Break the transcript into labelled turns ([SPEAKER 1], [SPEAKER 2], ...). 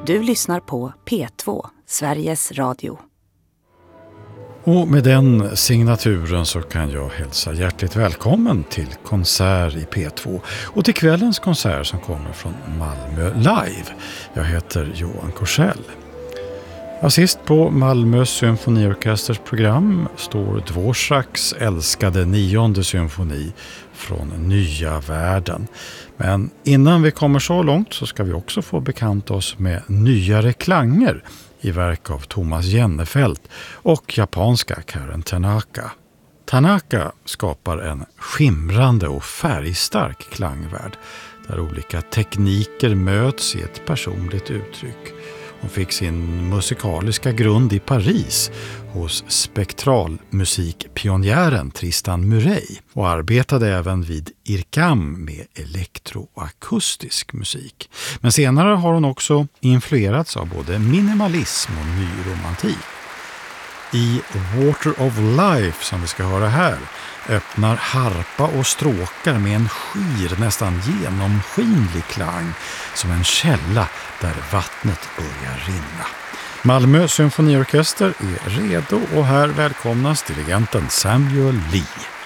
[SPEAKER 1] Du lyssnar på P2, Sveriges Radio.
[SPEAKER 2] Och med den signaturen så kan jag hälsa hjärtligt välkommen till konsert i P2 och till kvällens konsert som kommer från Malmö Live. Jag heter Johan Korsell. Sist på Malmö symfoniorkesters program står Dvoraks älskade 9:e symfoni från Nya världen. Men innan vi kommer så långt så ska vi också få bekanta oss med nyare klanger i verk av Thomas Jennefelt och japanska Karen Tanaka. Tanaka skapar en skimrande och färgstark klangvärld där olika tekniker möts i ett personligt uttryck. Hon fick sin musikaliska grund i Paris hos spektralmusikpionjären Tristan Murray och arbetade även vid IRCAM med elektroakustisk musik. Men senare har hon också influerats av både minimalism och nyromantik. I Water of Life, som vi ska höra här, öppnar harpa och stråkar med en skir, nästan genomskinlig klang som en källa där vattnet börjar rinna. Malmö symfoniorkester är redo och här välkomnas dirigenten Samuel Lee.